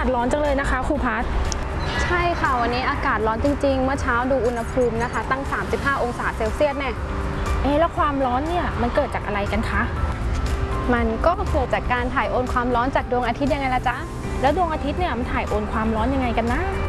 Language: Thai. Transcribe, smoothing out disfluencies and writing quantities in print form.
ร้อนจังเลยนะคะครูพัฒน์ใช่ค่ะวันนี้อากาศร้อนจริงๆเมื่อเช้าดูอุณหภูมินะคะตั้ง35องศาเซลเซียสแน่แล้วความร้อนเนี่ยมันเกิดจากอะไรกันคะมันก็เกิดจากการถ่ายโอนความร้อนจากดวงอาทิตย์ยังไงล่ะจ๊ะแล้วดวงอาทิตย์เนี่ยมันถ่ายโอนความร้อนยังไงกันนะ